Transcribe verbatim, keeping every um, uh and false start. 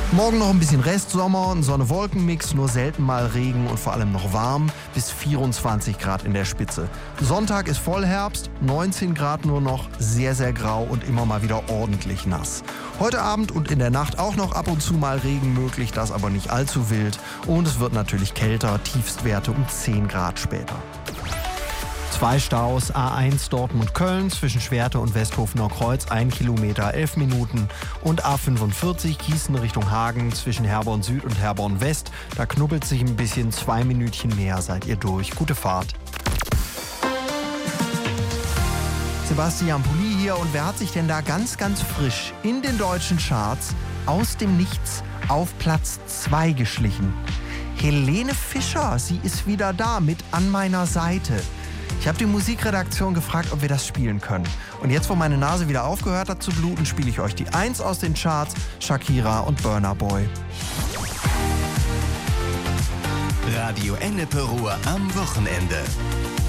Morgen noch ein bisschen Restsommer, ein Sonne-Wolken-Mix, nur selten mal Regen und vor allem noch warm, bis vierundzwanzig Grad in der Spitze. Sonntag ist Vollherbst, neunzehn Grad nur noch, sehr, sehr grau und immer mal wieder ordentlich nass. Heute Abend und in der Nacht auch noch ab und zu mal Regen möglich, das aber nicht allzu wild. Und es wird natürlich kälter, Tiefstwerte um zehn Grad später. Zwei Staus, A eins Dortmund-Köln zwischen Schwerte und Westhofener Kreuz, ein Kilometer, elf Minuten. Und A fünfundvierzig Gießen Richtung Hagen zwischen Herborn Süd und Herborn West. Da knubbelt sich ein bisschen, zwei Minütchen mehr seid ihr durch. Gute Fahrt. Sebastian Pulli hier, und wer hat sich denn da ganz, ganz frisch in den deutschen Charts aus dem Nichts auf Platz zwei geschlichen? Helene Fischer, sie ist wieder da mit An meiner Seite. Ich habe die Musikredaktion gefragt, ob wir das spielen können. Und jetzt, wo meine Nase wieder aufgehört hat zu bluten, spiele ich euch die eins aus den Charts, Shakira und Burna Boy. Radio Ennepe Ruhr am Wochenende.